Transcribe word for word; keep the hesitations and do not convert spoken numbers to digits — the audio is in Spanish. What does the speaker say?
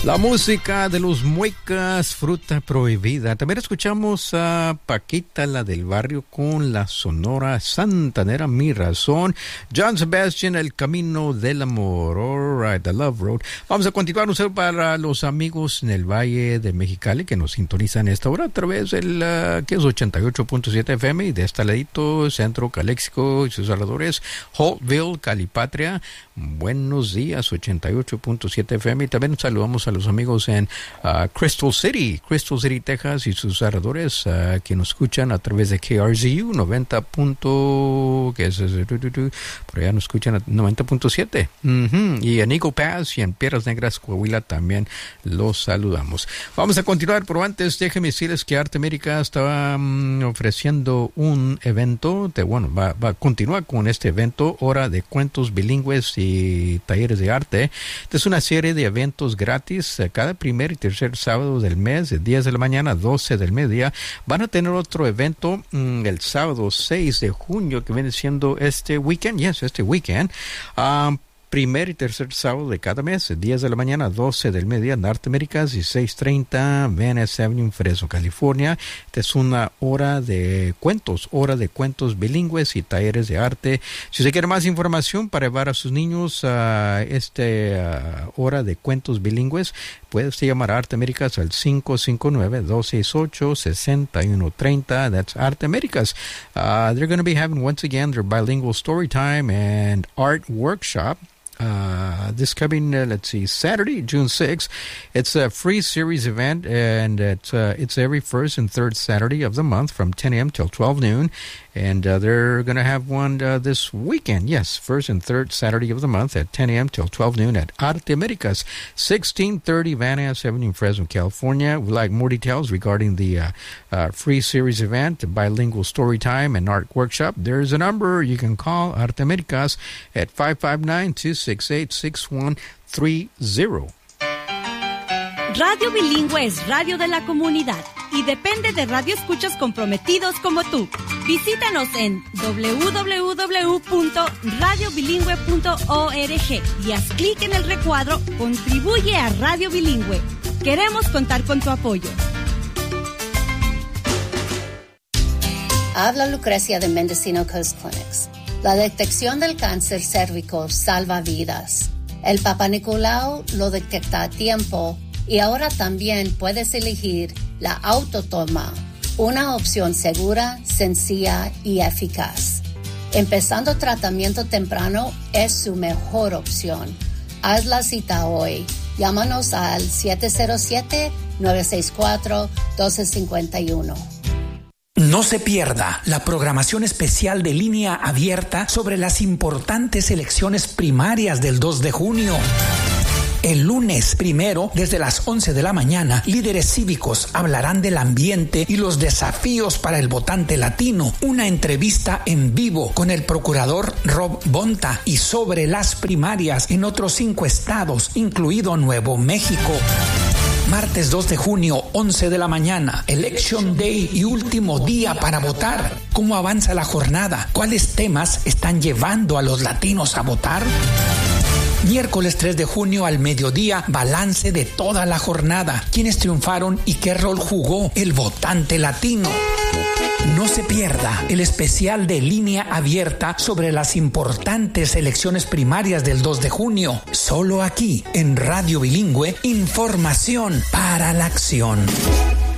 La música de los Muecas, Fruta Prohibida. También escuchamos a Paquita, la del barrio, con la Sonora Santanera, Mi Razón. John Sebastian, El Camino del Amor. All right, The Love Road. Vamos a continuar, un saludo para los amigos en el Valle de Mexicali que nos sintonizan a esta hora a través del uh, que es ochenta y ocho punto siete F M, y de este ladito, Centro Caléxico y sus alrededores, Holtville, Calipatria. Buenos días, ochenta y ocho punto siete F M. Y también saludamos a los amigos en uh, Crystal City, Crystal City, Texas y sus alrededores, uh, que nos escuchan a través de K R Z U noventa. ¿Qué es eso? Por allá nos escuchan a noventa punto siete. Uh-huh. Y en Eagle Pass y en Piedras Negras, Coahuila, también los saludamos. Vamos a continuar, pero antes déjenme decirles que Arte América estaba um, ofreciendo un evento, de, bueno, va, va a continuar con este evento, Hora de Cuentos Bilingües y Talleres de Arte. Esta es una serie de eventos gratis cada primer y tercer sábado del mes, de diez de la mañana a doce del mediodía. Van a tener otro evento mmm, el sábado seis de junio, que viene siendo este weekend, yes, este weekend, um, primer y tercer sábado de cada mes, diez de la mañana a doce del mediodía, en Arte Américas, y seis treinta, Van Ness Avenue, Fresno, California. Esta es una hora de cuentos, hora de cuentos bilingües y talleres de arte. Si usted quiere más información para llevar a sus niños a esta uh, hora de cuentos bilingües, puede usted llamar a Arte Américas al cinco cinco nueve, dos seis ocho, seis uno tres cero. That's Arte Américas. Uh, they're going to be having, once again, their bilingual story time and art workshop. Uh, this coming, uh, let's see, Saturday, June sixth. It's a free series event, and it's, uh, it's every first and third Saturday of the month from ten a.m. till twelve noon. And uh, they're going to have one uh, this weekend. Yes, first and third Saturday of the month at ten a.m. till twelve noon at Arte Américas, sixteen thirty Van Ness Avenue in Fresno, California. We'd like more details regarding the uh, uh, free series event, bilingual story time and art workshop. There's a number you can call, Arte Américas, at five five nine, two six eight, six one three zero. Radio Bilingüe es radio de la comunidad y depende de radioescuchas comprometidos como tú. Visítanos en doble u doble u doble u punto radio bilingüe punto org y haz clic en el recuadro Contribuye a Radio Bilingüe. Queremos contar con tu apoyo. Habla Lucrecia de Mendocino Coast Clinics. La detección del cáncer cérvico salva vidas. El Papa Nicolau lo detecta a tiempo y ahora también puedes elegir la autotoma, una opción segura, sencilla y eficaz. Empezando tratamiento temprano es su mejor opción. Haz la cita hoy. Llámanos al siete cero siete, nueve seis cuatro, uno dos cinco uno. No se pierda la programación especial de Línea Abierta sobre las importantes elecciones primarias del dos de junio. El lunes primero, desde las once de la mañana, líderes cívicos hablarán del ambiente y los desafíos para el votante latino. Una entrevista en vivo con el procurador Rob Bonta y sobre las primarias en otros cinco estados, incluido Nuevo México. Martes dos de junio, once de la mañana, Election Day y último día para votar. ¿Cómo avanza la jornada? ¿Cuáles temas están llevando a los latinos a votar? Miércoles tres de junio al mediodía, balance de toda la jornada. ¿Quiénes triunfaron y qué rol jugó el votante latino? No se pierda el especial de Línea Abierta sobre las importantes elecciones primarias del dos de junio. Solo aquí, en Radio Bilingüe, información para la acción.